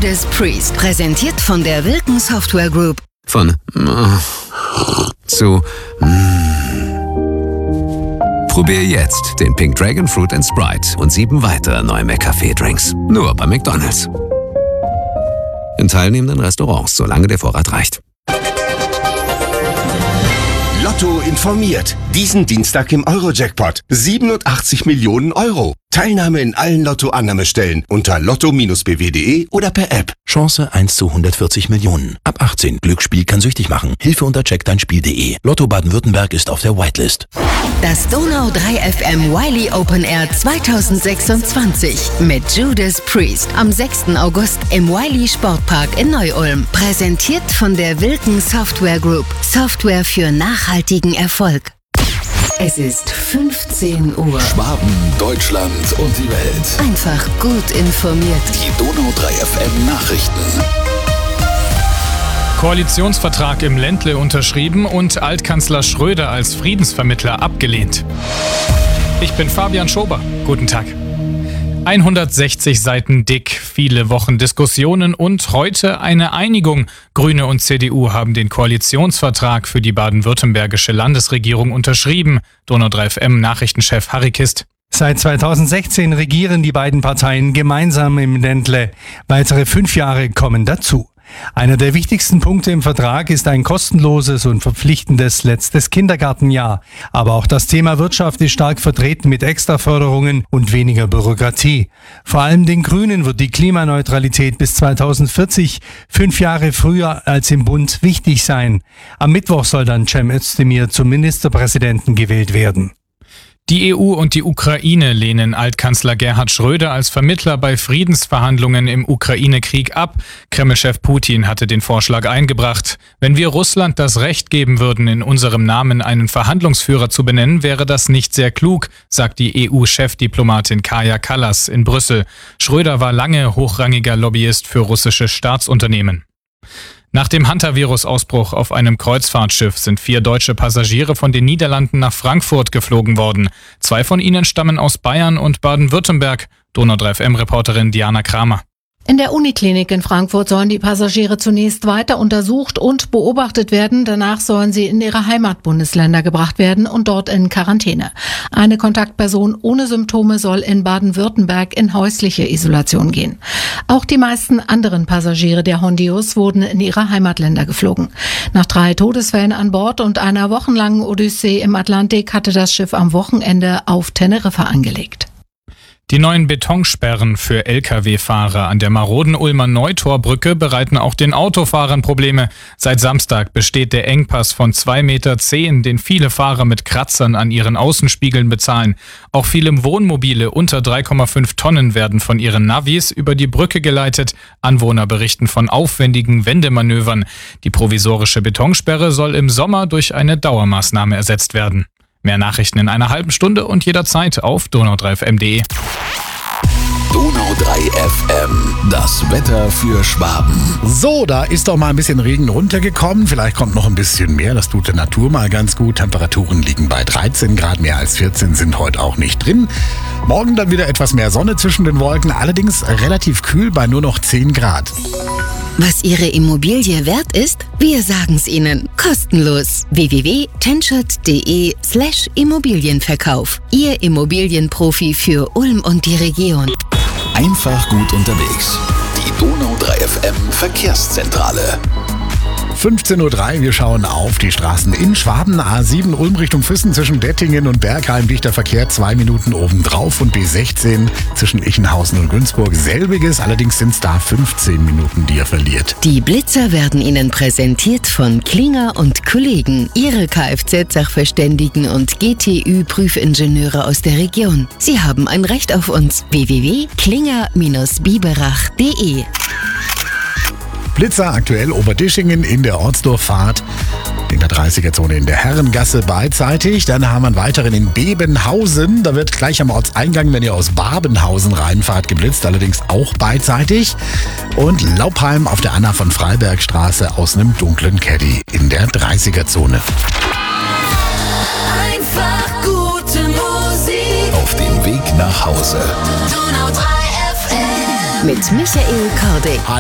Judas Priest, präsentiert von der Wilken Software Group. Von zu Probier jetzt den Pink Dragon Fruit & Sprite und 7 weitere neue McCafé-Drinks. Nur bei McDonald's. In teilnehmenden Restaurants, solange der Vorrat reicht. Lotto informiert. Diesen Dienstag im Euro-Jackpot. 87 Millionen Euro. Teilnahme in allen Lotto-Annahmestellen unter lotto-bw.de oder per App. Chance 1 zu 140 Millionen. Ab 18. Glücksspiel kann süchtig machen. Hilfe unter checkdeinspiel.de. Lotto Baden-Württemberg ist auf der Whitelist. Das Donau 3 FM Wiley Open Air 2026 mit Judas Priest am 6. August im Wiley Sportpark in Neu-Ulm. Präsentiert von der Wilken Software Group. Software für nachhaltigen Erfolg. Es ist 15 Uhr. Schwaben, Deutschland und die Welt. Einfach gut informiert. Die Donau 3 FM Nachrichten. Koalitionsvertrag im Ländle unterschrieben und Altkanzler Schröder als Friedensvermittler abgelehnt. Ich bin Fabian Schober. Guten Tag. 160 Seiten dick, viele Wochen Diskussionen und heute eine Einigung. Grüne und CDU haben den Koalitionsvertrag für die baden-württembergische Landesregierung unterschrieben. Donau 3 FM Nachrichtenchef Harry Kist. Seit 2016 regieren die beiden Parteien gemeinsam im Ländle. Weitere 5 Jahre kommen dazu. Einer der wichtigsten Punkte im Vertrag ist ein kostenloses und verpflichtendes letztes Kindergartenjahr. Aber auch das Thema Wirtschaft ist stark vertreten mit Extraförderungen und weniger Bürokratie. Vor allem den Grünen wird die Klimaneutralität bis 2040, 5 Jahre früher als im Bund, wichtig sein. Am Mittwoch soll dann Cem Özdemir zum Ministerpräsidenten gewählt werden. Die EU und die Ukraine lehnen Altkanzler Gerhard Schröder als Vermittler bei Friedensverhandlungen im Ukraine-Krieg ab. Kremlchef Putin hatte den Vorschlag eingebracht. Wenn wir Russland das Recht geben würden, in unserem Namen einen Verhandlungsführer zu benennen, wäre das nicht sehr klug, sagt die EU-Chefdiplomatin Kaja Kallas in Brüssel. Schröder war lange hochrangiger Lobbyist für russische Staatsunternehmen. Nach dem Hantavirus-Ausbruch auf einem Kreuzfahrtschiff sind 4 deutsche Passagiere von den Niederlanden nach Frankfurt geflogen worden. 2 von ihnen stammen aus Bayern und Baden-Württemberg. Donau 3 FM-Reporterin Diana Kramer. In der Uniklinik in Frankfurt sollen die Passagiere zunächst weiter untersucht und beobachtet werden. Danach sollen sie in ihre Heimatbundesländer gebracht werden und dort in Quarantäne. Eine Kontaktperson ohne Symptome soll in Baden-Württemberg in häusliche Isolation gehen. Auch die meisten anderen Passagiere der Hondius wurden in ihre Heimatländer geflogen. Nach 3 Todesfällen an Bord und einer wochenlangen Odyssee im Atlantik hatte das Schiff am Wochenende auf Teneriffa angelegt. Die neuen Betonsperren für Lkw-Fahrer an der maroden Ulmer Neutorbrücke bereiten auch den Autofahrern Probleme. Seit Samstag besteht der Engpass von 2,10 Meter, den viele Fahrer mit Kratzern an ihren Außenspiegeln bezahlen. Auch viele Wohnmobile unter 3,5 Tonnen werden von ihren Navis über die Brücke geleitet. Anwohner berichten von aufwendigen Wendemanövern. Die provisorische Betonsperre soll im Sommer durch eine Dauermaßnahme ersetzt werden. Mehr Nachrichten in einer halben Stunde und jederzeit auf donau3fm.de. Donau 3 FM, das Wetter für Schwaben. So, da ist doch mal ein bisschen Regen runtergekommen. Vielleicht kommt noch ein bisschen mehr. Das tut der Natur mal ganz gut. Temperaturen liegen bei 13 Grad. Mehr als 14 sind heute auch nicht drin. Morgen dann wieder etwas mehr Sonne zwischen den Wolken. Allerdings relativ kühl bei nur noch 10 Grad. Was Ihre Immobilie wert ist? Wir sagen's Ihnen. Kostenlos. www.tenschert.de/Immobilienverkauf. Ihr Immobilienprofi für Ulm und die Region. Einfach gut unterwegs. Die Donau 3 FM Verkehrszentrale. 15.03 Uhr, wir schauen auf die Straßen in Schwaben. A7 Ulm Richtung Füssen zwischen Dettingen und Bergheim. Dichter Verkehr 2 Minuten obendrauf. Und B16 zwischen Ichenhausen und Günzburg selbiges. Allerdings sind es da 15 Minuten, die ihr verliert. Die Blitzer werden Ihnen präsentiert von Klinger und Kollegen. Ihre Kfz-Sachverständigen und GTÜ-Prüfingenieure aus der Region. Sie haben ein Recht auf uns. www.klinger-biberach.de. Blitzer aktuell Oberdischingen in der Ortsdurchfahrt, in der 30er-Zone in der Herrengasse beidseitig. Dann haben wir einen weiteren in Bebenhausen. Da wird gleich am Ortseingang, wenn ihr aus Babenhausen reinfahrt, geblitzt, allerdings auch beidseitig. Und Laubheim auf der Anna von Freibergstraße aus einem dunklen Caddy in der 30er-Zone. Einfach gute Musik auf dem Weg nach Hause. Donau 3 FM mit Michael Kordek.